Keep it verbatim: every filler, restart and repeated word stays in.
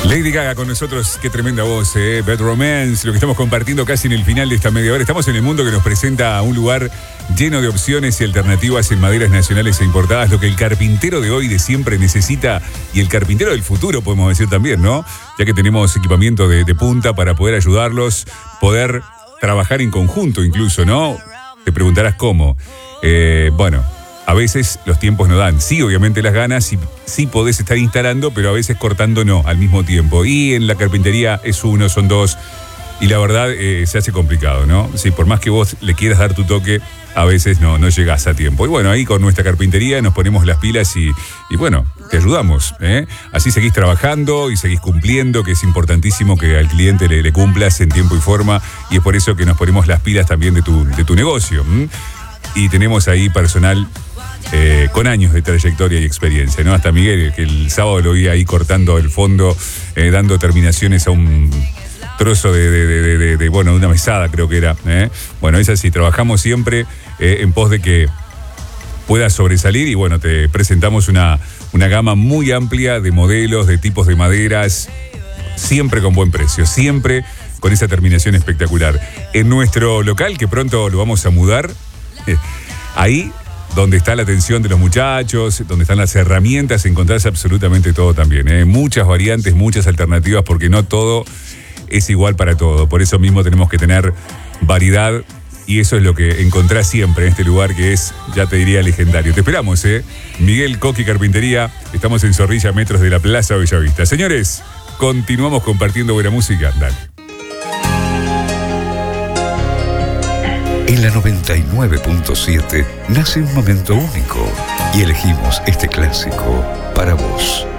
Lady Gaga con nosotros, qué tremenda voz, eh. Bad Romance, lo que estamos compartiendo casi en el final de esta media hora. Estamos en el mundo que nos presenta un lugar lleno de opciones y alternativas en maderas nacionales e importadas, lo que el carpintero de hoy, de siempre, necesita, y el carpintero del futuro, podemos decir también, ¿no? Ya que tenemos equipamiento de, de punta para poder ayudarlos, poder trabajar en conjunto incluso, ¿no? Te preguntarás cómo. Eh, bueno... A veces los tiempos no dan. Sí, obviamente las ganas, y sí podés estar instalando, pero a veces cortando no, al mismo tiempo. Y en la carpintería es uno, son dos, y la verdad eh, se hace complicado, ¿no? Sí, por más que vos le quieras dar tu toque, a veces no, no llegás a tiempo. Y bueno, ahí con nuestra carpintería nos ponemos las pilas y, y bueno, te ayudamos, ¿eh? Así seguís trabajando y seguís cumpliendo, que es importantísimo que al cliente le, le cumplas en tiempo y forma, y es por eso que nos ponemos las pilas también de tu, de tu negocio. ¿m? Y tenemos ahí personal Eh, con años de trayectoria y experiencia, ¿no? Hasta Miguel, que el sábado lo vi ahí cortando el fondo, eh, dando terminaciones a un trozo de, de, de, de, de bueno, de una mesada creo que era, ¿eh? Bueno, es así, trabajamos siempre eh, en pos de que puedas sobresalir, y bueno, te presentamos una, una gama muy amplia de modelos, de tipos de maderas, siempre con buen precio, siempre con esa terminación espectacular. En nuestro local, que pronto lo vamos a mudar, eh, ahí donde está la atención de los muchachos, donde están las herramientas, encontrás absolutamente todo también, ¿eh? Muchas variantes, muchas alternativas, porque no todo es igual para todo. Por eso mismo tenemos que tener variedad, y eso es lo que encontrás siempre en este lugar, que es, ya te diría, legendario. Te esperamos, ¿eh? Miguel Coqui Carpintería, estamos en Zorrilla, metros de la Plaza Bellavista. Señores, continuamos compartiendo buena música. Dale. En la noventa y nueve punto siete nace un momento único y elegimos este clásico para vos.